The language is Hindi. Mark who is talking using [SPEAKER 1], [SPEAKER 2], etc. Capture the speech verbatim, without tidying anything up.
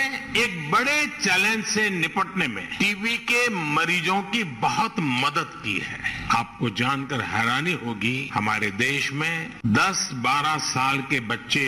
[SPEAKER 1] एक बड़े चैलेंज से निपटने में टीबी के मरीजों की बहुत मदद की है। आपको जानकर हैरानी होगी, हमारे देश में दस बारह साल के बच्चे